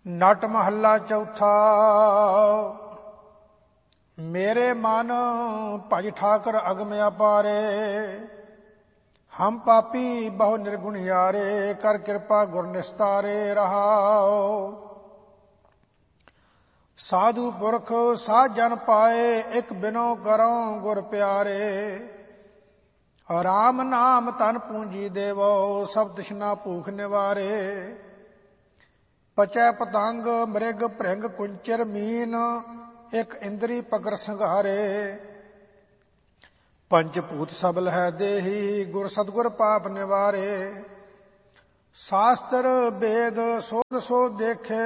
ਨਟ ਮਹੱਲਾ ਚੌਥਾ। ਮੇਰੇ ਮਨ ਭਜ ਠਾਕਰ ਅਗਮ ਅਪਾਰੇ, ਹਮ ਪਾਪੀ ਬਹੁ ਨਿਰਗੁਣ ਯਾਰੇ, ਕਰ ਕਿਰਪਾ ਗੁਰ ਨਿਸਤਾਰੇ ਰਹਾਓ। ਸਾਧੂ ਪੁਰਖ ਸਾਧ ਜਨ ਪਾਏ, ਇਕ ਬਿਨੋ ਕਰਉ ਗੁਰ ਪਿਆਰੇ। ਰਾਮ ਨਾਮ ਤਨ ਪੂੰਜੀ ਦੇਵੋ, ਸਭ ਤ੍ਰਿਸ਼ਨਾ ਭੂਖ ਨਿਵਾਰੇ। ਪਚੈ ਪਤੰਗ ਮ੍ਰਿਗ ਭ੍ਰਿੰਗ ਕੁੰਚਰ ਮੀਨ, ਇਕ ਇੰਦਰੀ ਪਕਰ ਸੰਘਾਰੇ। ਪੰਚ ਭੂਤ ਸਬਲ ਹੈ ਦੇਹੀ, ਗੁਰ ਸਤਗੁਰ ਪਾਪ ਨਿਵਾਰੇ। ਸ਼ਾਸਤਰ ਵੇਦ ਸੋਧ ਸੋ ਦੇਖੇ,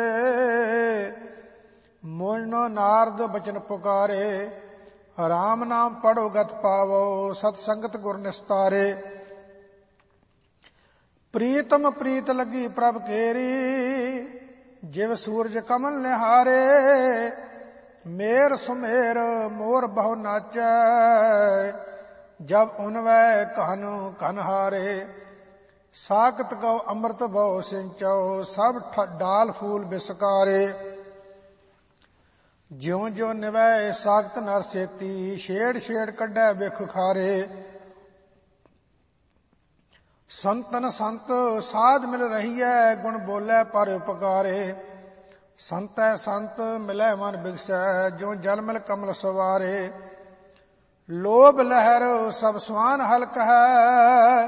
ਮੋਇਨ ਨਾਰਦ ਬਚਨ ਪੁਕਾਰੇ। ਰਾਮ ਨਾਮ ਪੜੋ ਗਤ ਪਾਵੋ, ਸਤ ਸੰਗਤ ਗੁਰ ਨਿਸਤਾਰੇ। ਪ੍ਰੀਤਮ ਪ੍ਰੀਤ ਲੱਗੀ ਪ੍ਰਭ ਕੇਰੀ, ਜਿਵ ਸੂਰਜ ਕਮਲ ਨਿਹਾਰੇ। ਮੇਰ ਸੁਮੇਰ ਮੋਰ ਬਹੁ ਨਾਚੈ, ਜਬ ਉਨਵੈ ਕਹਨ ਕਨ ਹਾਰੇ। ਸਾਕਤ ਕਉ ਅੰਮ੍ਰਿਤ ਬਹੁ ਸਿੰਚਉ, ਸਭ ਡਾਲ ਫੂਲ ਬਿਸਕਾਰੇ। ਜਿਉ ਜਿਉ ਨਿਵੈ ਸਾਖਤ ਨਰ ਸੇਤੀ, ਛੇੜ ਛੇੜ ਕੱਢੈ ਬਿਖ ਖਾਰੇ। ਸੰਤਨ ਸੰਤ ਸਾਧ ਮਿਲ ਰਹੀਐ, ਗੁਣ ਬੋਲੇ ਪਰ ਉਪਕਾਰੇ। ਸੰਤੈ ਸੰਤ ਮਿਲੈ ਮਨ ਬਿਗਸੈ, ਜਿਉ ਜਲ ਮਿਲ ਕਮਲ ਸਵਾਰੇ। ਲੋਭ ਲਹਿਰ ਸਭ ਸੁਆਨ ਹਲਕ ਹੈ,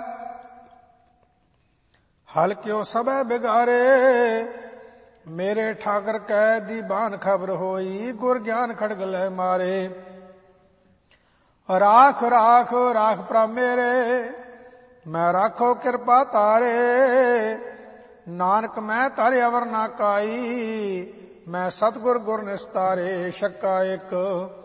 ਹਲਕਿਓ ਸਭੈ ਬਿਗਾਰੇ। ਮੇਰੇ ਠਾਕਰ ਕੈ ਦੀਵਾਨ ਖਬਰ ਹੋਈ, ਗੁਰ ਗਿਆਨ ਖੜਗ ਲੈ ਮਾਰੇ। ਰਾਖ ਰਾਖ ਰਾਖ ਪ੍ਰਭ ਮੇਰੇ, ਮੈਂ ਰਾਖੋ ਕਿਰਪਾ ਤਾਰੇ। ਨਾਨਕ ਮੈਂ ਤਾਰੇ ਅਵਰ ਨਾ ਕਾਈ, ਮੈਂ ਸਤਿਗੁਰ ਗੁਰ ਨਿਸਤਾਰੇ। ਛੱਕਾ ਇੱਕ